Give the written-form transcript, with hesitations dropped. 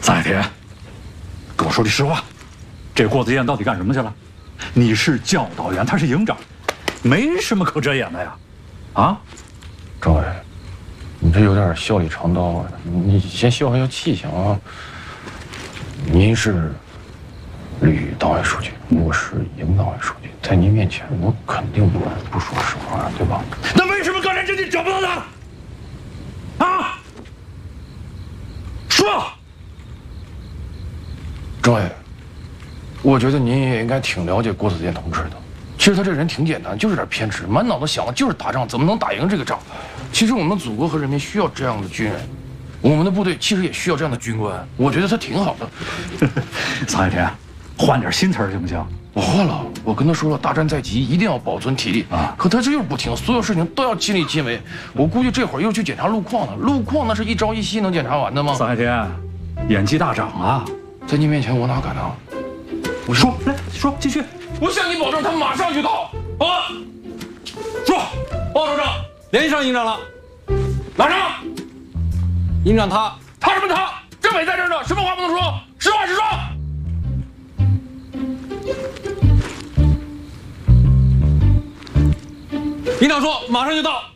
张海天，跟我说句实话，这郭子健到底干什么去了？你是教导员，他是营长，没什么可遮掩的呀。啊， 政委，你这有点笑里藏刀啊！你先消消气行啊。您是吕党委书记，我是营党委书记，在您面前，我肯定不敢不说实话，对吧？ 那为什么刚才这你找不到他？啊？说。 政委，我觉得您也应该挺了解郭子健同志的。其实他这人挺简单，就是有点偏执，满脑子想的就是打仗，怎么能打赢这个仗？其实我们祖国和人民需要这样的军人，我们的部队其实也需要这样的军官。我觉得他挺好的。 桑海天，换点新词儿行不行？ 我换了，我跟他说了，大战在即，一定要保存体力啊。可他这就是不听，所有事情都要亲力亲为。我估计这会儿又去检查路况了，路况那是一朝一夕能检查完的吗？ 桑海天，演技大涨啊！ 在您面前，我哪敢啊？ 我说，来说，继续。 我向你保证，他马上就到。报告，说，报首长， 联系上营长了。 马上。 营长他什么他？政委在这儿呢，什么话不能说？实话实说。 营长说马上就到。